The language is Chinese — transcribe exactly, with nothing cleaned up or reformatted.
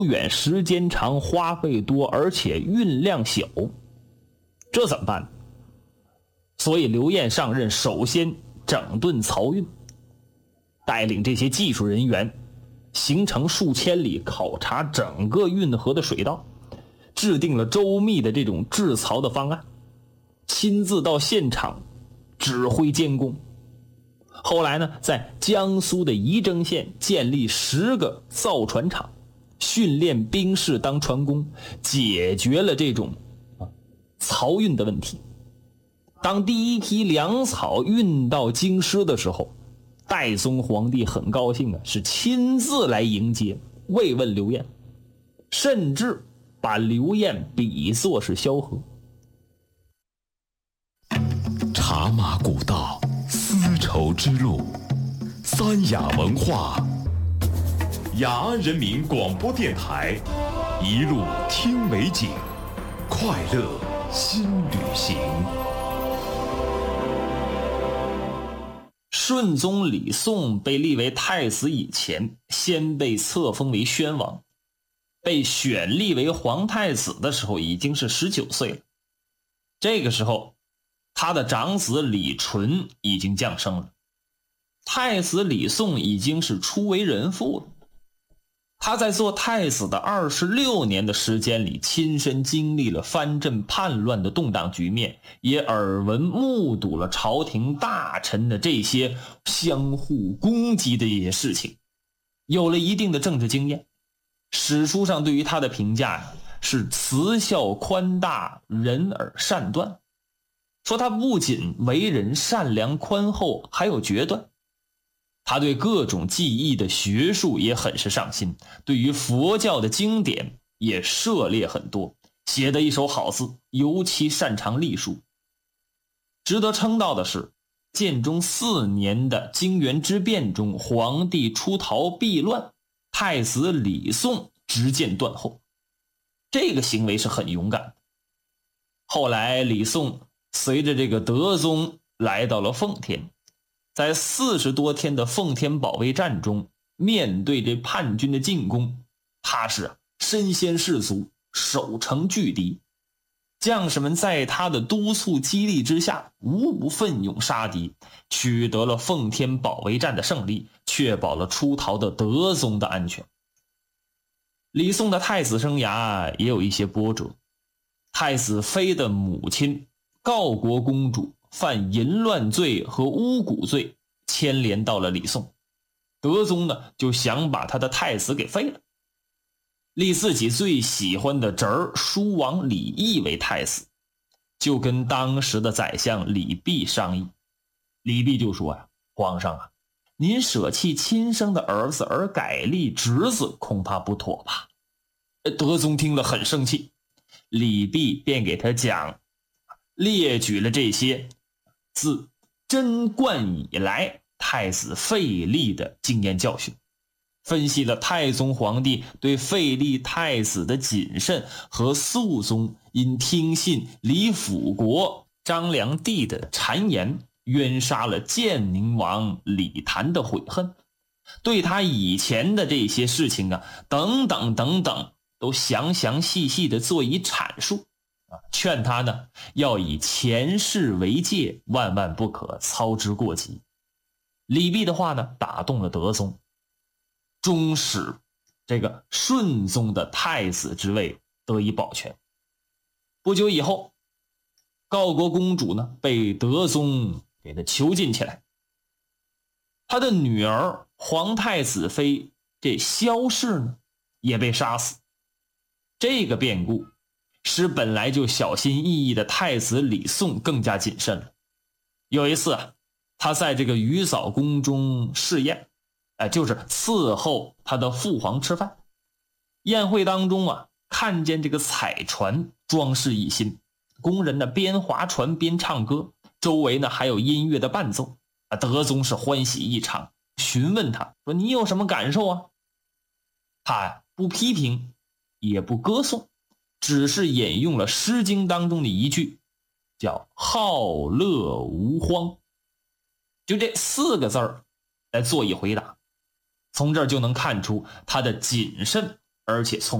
远时间长，花费多，而且运量小，这怎么办？所以刘晏上任，首先整顿漕运，带领这些技术人员行程数千里，考察整个运河的水道，制定了周密的这种制漕的方案，亲自到现场指挥监工。后来呢，在江苏的仪征县建立十个造船厂，训练兵士当船工，解决了这种漕运的问题。当第一批粮草运到京师的时候，代宗皇帝很高兴啊，是亲自来迎接，慰问刘晏，甚至把刘晏比作是萧何。 茶马古道，丝绸之路，三雅文化，雅安人民广播电台，一路听美景，快乐新旅行。 顺宗李诵被立为太子以前，先被册封为宣王，被选立为皇太子的时候已经是十九岁了。这个时候他的长子李纯已经降生了，太子李诵已经是初为人父了。他在做太子的二十六年的时间里，亲身经历了藩镇叛乱的动荡局面，也耳闻目睹了朝廷大臣的这些相互攻击的一些事情，有了一定的政治经验。史书上对于他的评价是慈孝宽大，仁而善断，说他不仅为人善良宽厚，还有决断。他对各种技艺的学术也很是上心，对于佛教的经典也涉猎很多，写的一手好字，尤其擅长隶书。值得称道的是，建中四年的泾原之变中，皇帝出逃避乱，太子李诵执剑断后，这个行为是很勇敢的。后来李诵随着这个德宗来到了奉天，在四十多天的奉天保卫战中，面对这叛军的进攻，他是身先士卒，守城拒敌。将士们在他的督促激励之下，无不奋勇杀敌，取得了奉天保卫战的胜利，确保了出逃的德宗的安全。李诵的太子生涯也有一些波折，太子妃的母亲郜国公主犯淫乱罪和巫蛊罪，牵连到了李诵。德宗呢，就想把他的太子给废了，立自己最喜欢的侄儿叔王李毅为太子，就跟当时的宰相李泌商议。李泌就说呀、啊：“皇上啊，您舍弃亲生的儿子而改立侄子，恐怕不妥吧？”德宗听了很生气，李泌便给他讲，列举了这些自贞观以来太子废立的经验教训，分析了太宗皇帝对废立太子的谨慎和肃宗因听信李辅国张良帝的谗言冤杀了建宁王李谭的悔恨，对他以前的这些事情啊等等等等都详详细细的做以阐述，劝他呢要以前事为戒，万万不可操之过急。李泌的话呢打动了德宗，终使这个顺宗的太子之位得以保全。不久以后，郜国公主呢被德宗给他囚禁起来，他的女儿皇太子妃这萧氏呢也被杀死。这个变故使本来就小心翼翼的太子李诵更加谨慎了。有一次啊，他在这个鱼藻宫中试宴，哎，就是伺候他的父皇吃饭。宴会当中啊，看见这个彩船装饰一新，工人呢边划船边唱歌，周围呢还有音乐的伴奏啊。德宗是欢喜异常，询问他说：“你有什么感受啊？”他呀不批评，也不歌颂，只是引用了《诗经》当中的一句，叫“好乐无荒”，就这四个字儿来做一回答。从这儿就能看出他的谨慎而且聪明。